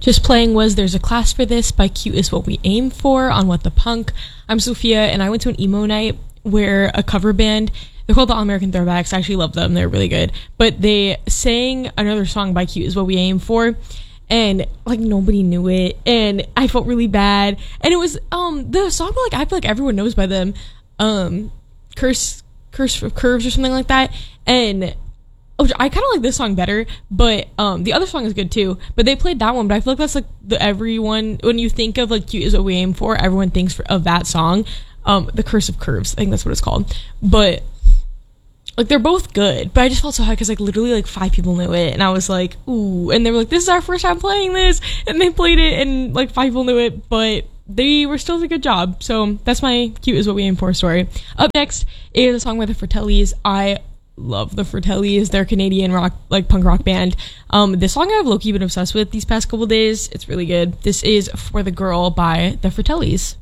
Just playing was There's a Class for This by Cute Is What We Aim For on What the Punk. I'm Sophia, and I went to an emo night where a cover band, they're called the All American Throwbacks. I actually love them. They're really good. But they sang another song by Cute Is What We Aim For, and like nobody knew it, and I felt really bad. And it was the song, like I feel like everyone knows by them, Curse of Curves or something like that. And I kind of like this song better, but the other song is good too. But they played that one, but I feel like that's like everyone, when you think of like Cute Is What We Aim For, everyone thinks of that song, the Curse of Curves. I think that's what it's called. But like they're both good, but I just felt so high because like literally like 5 people knew it, and I was like, ooh, and they were like, this is our first time playing this, and they played it, and like 5 people knew it, but they were still doing a good job. So that's my Cute Is What We Aim For story. Up next is a song by the Fratellis. I love the Fratellis. They're a Canadian rock, like punk rock band. This song I've low-key been obsessed with these past couple days. It's really good. This is For the Girl by the Fratellis.